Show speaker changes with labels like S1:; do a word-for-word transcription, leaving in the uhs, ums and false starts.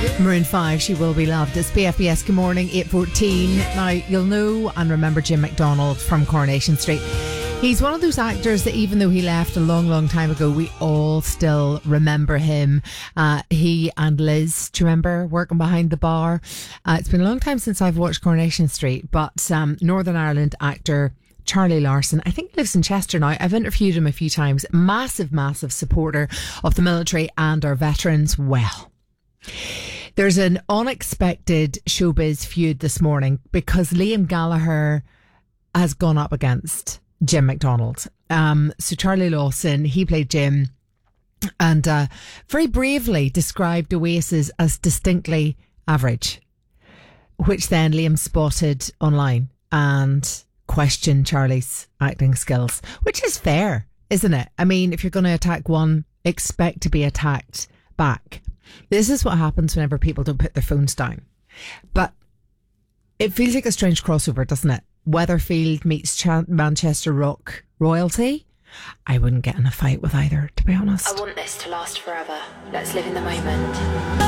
S1: Maroon five, She Will Be Loved. It's B F B S. Good morning, eight fourteen. Now, you'll know and remember Jim McDonald from Coronation Street. He's one of those actors that even though he left a long, long time ago, we all still remember him. Uh, he and Liz, do you remember working behind the bar? Uh, it's been a long time since I've watched Coronation Street, but um, Northern Ireland actor Charlie Larson, I think lives in Chester now. I've interviewed him a few times. Massive, massive supporter of the military and our veterans. Well, there's an unexpected showbiz feud this morning because Liam Gallagher has gone up against Jim McDonald. Um, so Charlie Lawson, he played Jim and uh, very bravely described Oasis as distinctly average, which then Liam spotted online and questioned Charlie's acting skills, which is fair, isn't it? I mean, if you're going to attack one, expect to be attacked back. This is what happens whenever people don't put their phones down. But it feels like a strange crossover, doesn't it? Weatherfield meets Ch- Manchester rock royalty. I wouldn't get in a fight with either, to be honest.
S2: I want this to last forever. Let's live in the moment.